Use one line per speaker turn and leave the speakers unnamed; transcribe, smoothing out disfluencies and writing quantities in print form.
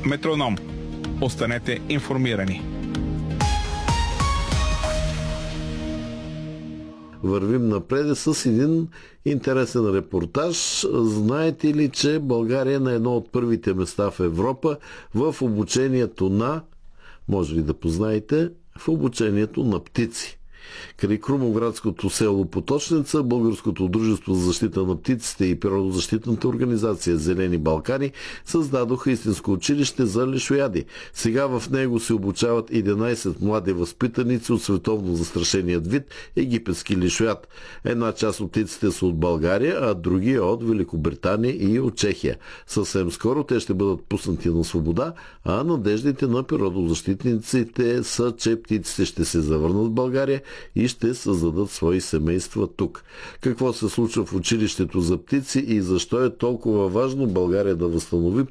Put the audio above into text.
Метроном. Останете информирани.
Вървим напред с един интересен репортаж. Знаете ли, че България е на едно от първите места в Европа в обучението на, може ли да познаете, в обучението на птици? Край Крумовградското село Поточница, Българското дружество за защита на птиците и природозащитната организация Зелени Балкани създадоха истинско училище за лешояди. Сега в него се обучават 11 млади възпитаници от световно застрашеният вид египетски лешояд. Една част от птиците са от България, а други от Великобритания и от Чехия. Съвсем скоро те ще бъдат пуснати на свобода, а надеждите на природозащитниците са, че птиците ще се завърнат в България и ще създадат свои семейства тук. Какво се случва в училището за птици и защо е толкова важно България да възстанови